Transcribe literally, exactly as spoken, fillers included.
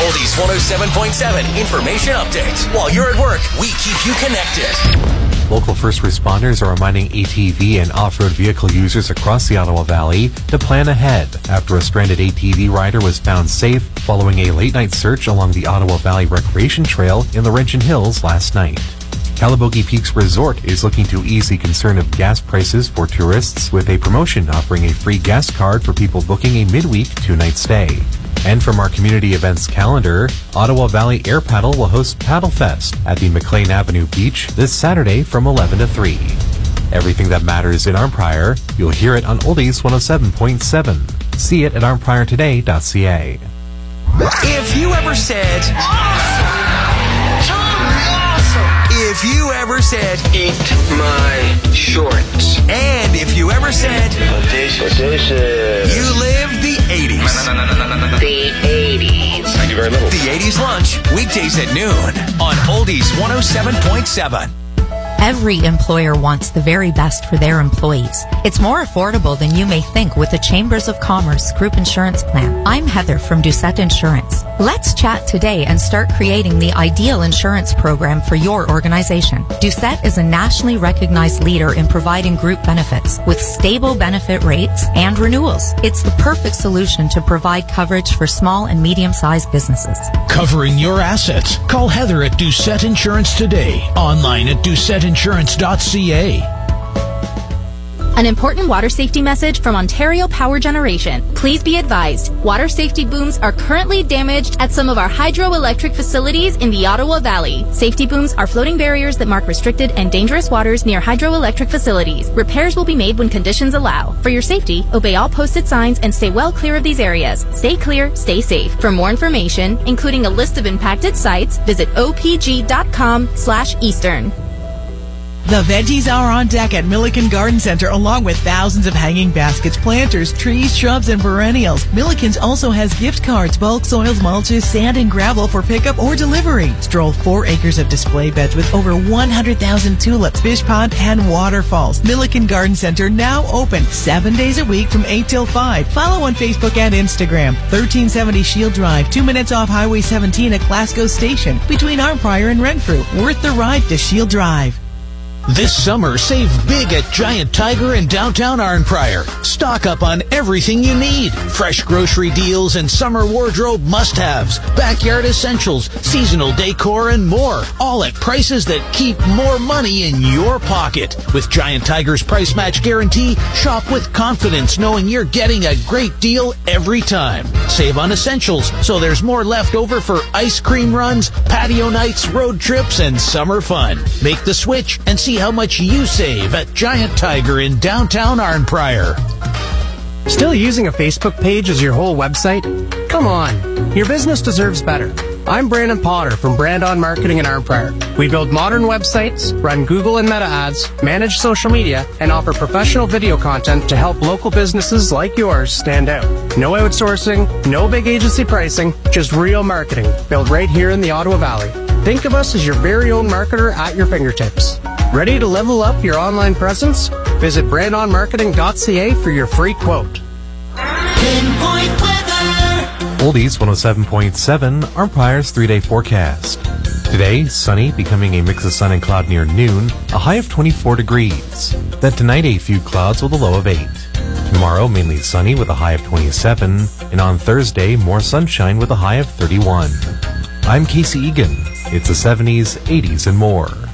Oldies one oh seven point seven Information Update. While you're at work, we keep you connected. Local first responders are reminding A T V and off-road vehicle users across the Ottawa Valley to plan ahead after a stranded A T V rider was found safe following a late-night search along the Ottawa Valley Recreation Trail in Laurentian Hills last night. Calabogie Peaks Resort is looking to ease the concern of gas prices for tourists with a promotion offering a free gas card for people booking a midweek two-night stay. And from our community events calendar, Ottawa Valley Air Paddle will host Paddle Fest at the McLean Avenue Beach this Saturday from eleven to three. Everything that matters in Arnprior, you'll hear it on Oldies one oh seven point seven. See it at arnprior today dot c a. If you ever said... Awesome! If you ever said, eat my shorts. And if you ever said, audacious. You lived the eighties. The eighties. Thank you very little. The eighties lunch, weekdays at noon on Oldies one oh seven point seven. Every employer wants the very best for their employees. It's more affordable than you may think with the Chambers of Commerce Group Insurance Plan. I'm Heather from Doucette Insurance. Let's chat today and start creating the ideal insurance program for your organization. Doucette is a nationally recognized leader in providing group benefits with stable benefit rates and renewals. It's the perfect solution to provide coverage for small and medium-sized businesses. Covering your assets. Call Heather at Doucette Insurance today. Online at doucette insurance dot c a. An important water safety message from Ontario Power Generation. Please be advised, water safety booms are currently damaged at some of our hydroelectric facilities in the Ottawa Valley. Safety booms are floating barriers that mark restricted and dangerous waters near hydroelectric facilities. Repairs will be made when conditions allow. For your safety, obey all posted signs and stay well clear of these areas. Stay clear, stay safe. For more information, including a list of impacted sites, visit o p g dot com slash eastern. The veggies are on deck at Milliken Garden Center, along with thousands of hanging baskets, planters, trees, shrubs, and perennials. Milliken's also has gift cards, bulk soils, mulches, sand, and gravel for pickup or delivery. Stroll four acres of display beds with over one hundred thousand tulips, fish pond, and waterfalls. Milliken Garden Center now open seven days a week from eight till five. Follow on Facebook and Instagram. thirteen seventy Shield Drive, two minutes off Highway seventeen at Glasgow Station, between Arnprior and Renfrew. Worth the ride to Shield Drive. This summer, save big at Giant Tiger in downtown Arnprior. Stock up on everything you need. Fresh grocery deals and summer wardrobe must-haves, backyard essentials, seasonal decor, and more. All at prices that keep more money in your pocket. With Giant Tiger's price match guarantee, shop with confidence knowing you're getting a great deal every time. Save on essentials so there's more left over for ice cream runs, patio nights, road trips, and summer fun. Make the switch and see how much you save at Giant Tiger in downtown Arnprior. Still using a Facebook page as your whole website? Come on, your business deserves better. I'm Brandon Potter from Brand On Marketing in Arnprior. We build modern websites, run Google and Meta ads, manage social media, and offer professional video content to help local businesses like yours stand out. No outsourcing, no big agency pricing, just real marketing built right here in the Ottawa Valley. Think of us as your very own marketer at your fingertips. Ready to level up your online presence? Visit brand on marketing dot c a for your free quote. Pinpoint weather. Oldies one oh seven point seven, Arnprior's three-day forecast. Today, sunny, becoming a mix of sun and cloud near noon, a high of twenty-four degrees. Then tonight, a few clouds with a low of eight. Tomorrow, mainly sunny with a high of twenty-seven. And on Thursday, more sunshine with a high of thirty-one. I'm Casey Egan. It's the seventies, eighties, and more.